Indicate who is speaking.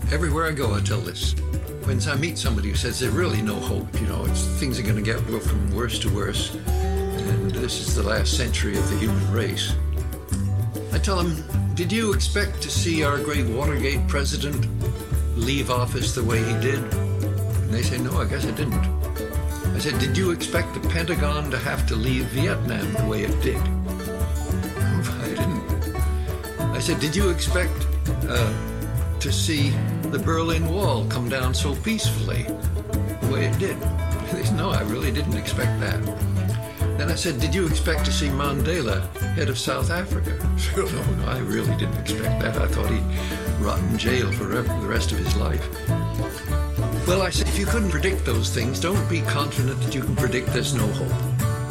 Speaker 1: Everywhere I go, I tell this. When I meet somebody who says there's really no hope, things are going to go from worse to worse, and this is the last century of the human race, I tell them, did you expect to see our great Watergate president leave office the way he did? And they say, no, I guess I didn't. I said, did you expect the Pentagon to have to leave Vietnam the way it did? I didn't. I said, did you expect to see the Berlin Wall come down so peacefully the way it did? They said, no, I really didn't expect that. Then I said, did you expect to see Mandela, head of South Africa? No, I really didn't expect that. I thought he'd rot in jail for the rest of his life. Well, I said, if you couldn't predict those things, don't be confident that you can predict there's no hope.